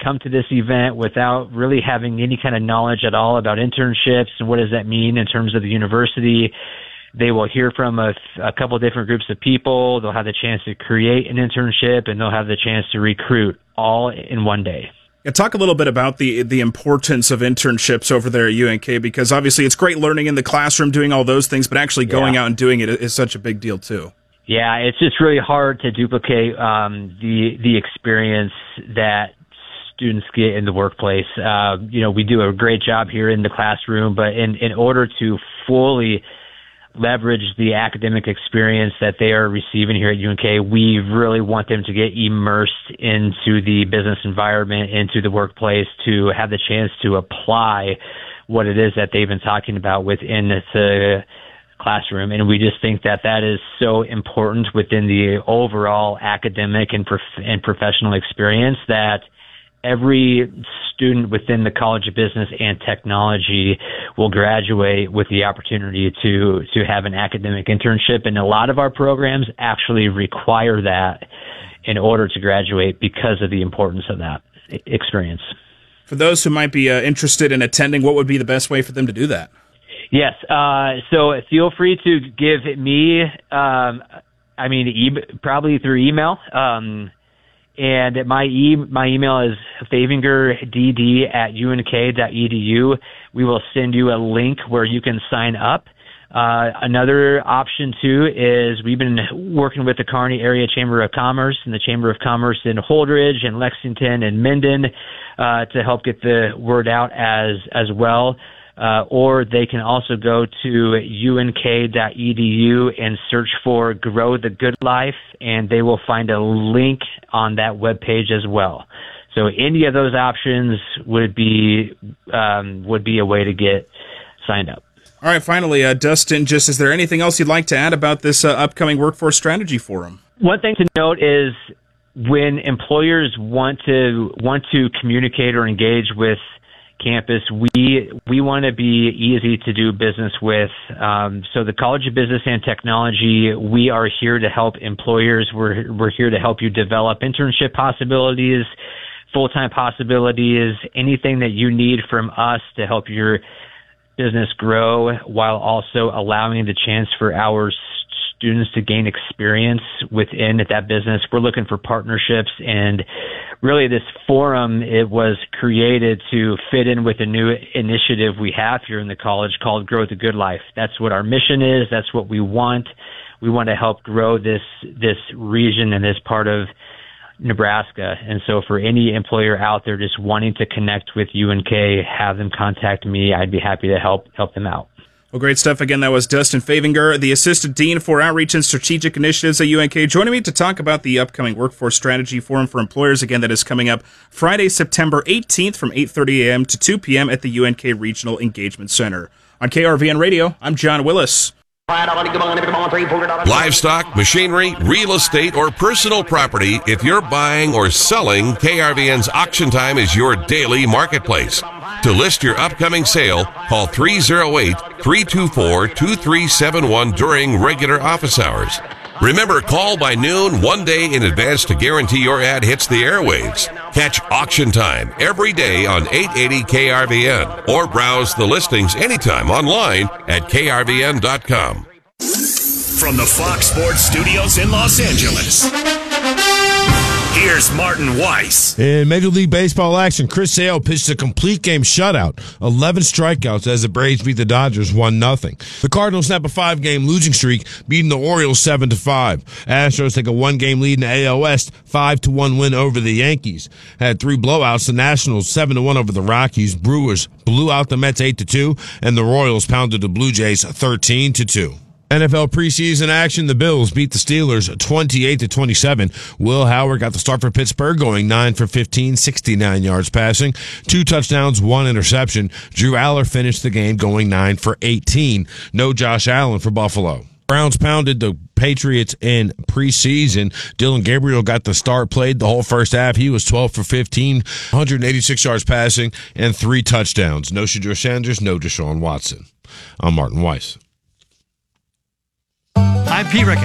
come to this event without really having any kind of knowledge at all about internships and what does that mean in terms of the university. They will hear from a couple of different groups of people. They'll have the chance to create an internship, and they'll have the chance to recruit all in one day. Yeah, talk a little bit about the importance of internships over there at UNK, because obviously it's great learning in the classroom, doing all those things, but actually going out and doing it is such a big deal too. Yeah, it's just really hard to duplicate the experience that students get in the workplace. We do a great job here in the classroom, but in order to fully leverage the academic experience that they are receiving here at UNK, we really want them to get immersed into the business environment, into the workplace, to have the chance to apply what it is that they've been talking about within the classroom. And we just think that that is so important within the overall academic and professional experience that every student within the College of Business and Technology will graduate with the opportunity to have an academic internship. And a lot of our programs actually require that in order to graduate because of the importance of that experience. For those who might be interested in attending, what would be the best way for them to do that? Yes. So feel free to give me, probably through email. And my email is favingerd@unk.edu. We will send you a link where you can sign up. Another option too is we've been working with the Kearney Area Chamber of Commerce and the Chamber of Commerce in Holdridge and Lexington and Minden to help get the word out as well. Or they can also go to unk.edu and search for Grow the Good Life, and they will find a link on that webpage as well. So any of those options would be a way to get signed up. All right, finally, Dustin, is there anything else you'd like to add about this upcoming Workforce Strategy Forum? One thing to note is when employers want to communicate or engage with campus, we want to be easy to do business with. So the College of Business and Technology, we are here to help employers. We're here to help you develop internship possibilities, full-time possibilities, anything that you need from us to help your business grow while also allowing the chance for our students to gain experience within that business. We're looking for partnerships, and really this forum, it was created to fit in with a new initiative we have here in the college called Grow the Good Life. That's what our mission is. That's what we want. We want to help grow this region and this part of Nebraska. And so for any employer out there just wanting to connect with UNK, have them contact me. I'd be happy to help them out. Well, great stuff. Again, that was Dustin Favinger, the Assistant Dean for Outreach and Strategic Initiatives at UNK, joining me to talk about the upcoming Workforce Strategy Forum for Employers. Again, that is coming up Friday, September 18th from 8:30 a.m. to 2 p.m. at the UNK Regional Engagement Center. On KRVN Radio, I'm John Willis. Livestock, machinery, real estate, or personal property, if you're buying or selling, KRVN's Auction Time is your daily marketplace. To list your upcoming sale, call 308-324-2371 during regular office hours. Remember, call by noon one day in advance to guarantee your ad hits the airwaves. Catch Auction Time every day on 880 KRVN or browse the listings anytime online at krvn.com. From the Fox Sports Studios in Los Angeles, here's Martin Weiss. In Major League Baseball action, Chris Sale pitched a complete game shutout, 11 strikeouts as the Braves beat the Dodgers 1-0. The Cardinals snap a 5-game losing streak, beating the Orioles 7-5. Astros take a 1-game lead in the AL West, 5-1 win over the Yankees. Had 3 blowouts, the Nationals 7-1 over the Rockies. Brewers blew out the Mets 8-2, and the Royals pounded the Blue Jays 13-2. NFL preseason action, the Bills beat the Steelers 28-27. Will Howard got the start for Pittsburgh, going 9 for 15, 69 yards passing, 2 touchdowns, 1 interception. Drew Aller finished the game going 9 for 18. No Josh Allen for Buffalo. Browns pounded the Patriots in preseason. Dillon Gabriel got the start, played the whole first half. He was 12 for 15, 186 yards passing, and 3 touchdowns. No Shedeur Sanders, no Deshaun Watson. I'm Martin Weiss. I'm P. Rick.